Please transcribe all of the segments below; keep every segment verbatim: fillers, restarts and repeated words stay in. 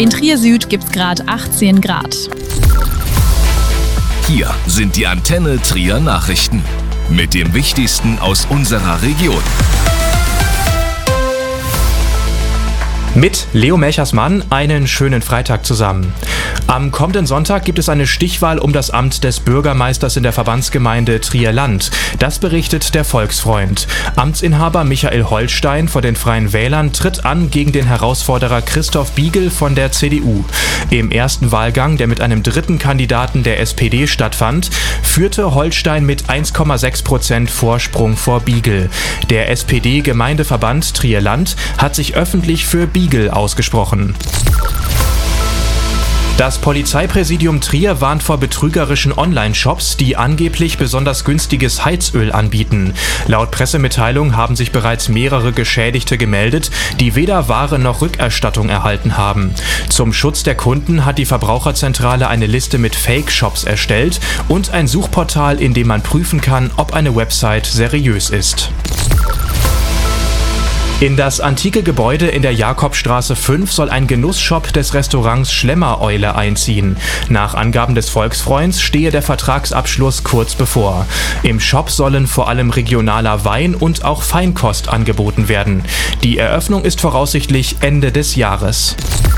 In Trier Süd gibt's gerade achtzehn Grad. Hier sind die Antenne Trier Nachrichten mit dem Wichtigsten aus unserer Region. Mit Leo Melchersmann einen schönen Freitag zusammen. Am kommenden Sonntag gibt es eine Stichwahl um das Amt des Bürgermeisters in der Verbandsgemeinde Trier-Land. Das berichtet der Volksfreund. Amtsinhaber Michael Holstein von den Freien Wählern tritt an gegen den Herausforderer Christoph Biegel von der C D U. Im ersten Wahlgang, der mit einem dritten Kandidaten der S P D stattfand, führte Holstein mit eins Komma sechs Prozent Vorsprung vor Biegel. Der S P D-Gemeindeverband Trier-Land hat sich öffentlich für Biegel ausgesprochen. Das Polizeipräsidium Trier warnt vor betrügerischen Online-Shops, die angeblich besonders günstiges Heizöl anbieten. Laut Pressemitteilung haben sich bereits mehrere Geschädigte gemeldet, die weder Ware noch Rückerstattung erhalten haben. Zum Schutz der Kunden hat die Verbraucherzentrale eine Liste mit Fake-Shops erstellt und ein Suchportal, in dem man prüfen kann, ob eine Website seriös ist. In das antike Gebäude in der Jakobstraße fünf soll ein Genussshop des Restaurants Schlemmer-Eule einziehen. Nach Angaben des Volksfreunds stehe der Vertragsabschluss kurz bevor. Im Shop sollen vor allem regionaler Wein und auch Feinkost angeboten werden. Die Eröffnung ist voraussichtlich Ende des Jahres.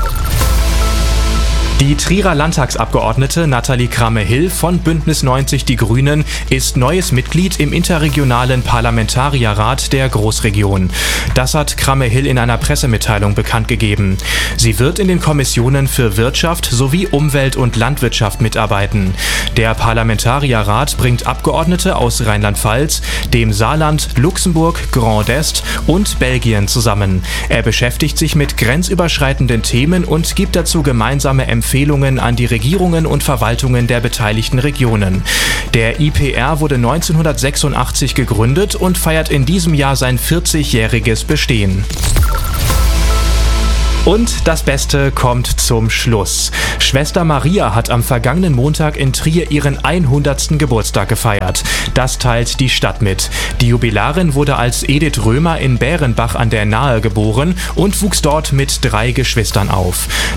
Die Trierer Landtagsabgeordnete Nathalie Kramme-Hill von Bündnis neunzig Die Grünen ist neues Mitglied im interregionalen Parlamentarierrat der Großregion. Das hat Kramme-Hill in einer Pressemitteilung bekannt gegeben. Sie wird in den Kommissionen für Wirtschaft sowie Umwelt und Landwirtschaft mitarbeiten. Der Parlamentarierrat bringt Abgeordnete aus Rheinland-Pfalz, dem Saarland, Luxemburg, Grand Est und Belgien zusammen. Er beschäftigt sich mit grenzüberschreitenden Themen und gibt dazu gemeinsame Empfehlungen Empfehlungen an die Regierungen und Verwaltungen der beteiligten Regionen. Der I P R wurde neunzehnhundertsechsundachtzig gegründet und feiert in diesem Jahr sein vierzigjähriges Bestehen. Und das Beste kommt zum Schluss. Schwester Maria hat am vergangenen Montag in Trier ihren hundertsten Geburtstag gefeiert. Das teilt die Stadt mit. Die Jubilarin wurde als Edith Römer in Bärenbach an der Nahe geboren und wuchs dort mit drei Geschwistern auf.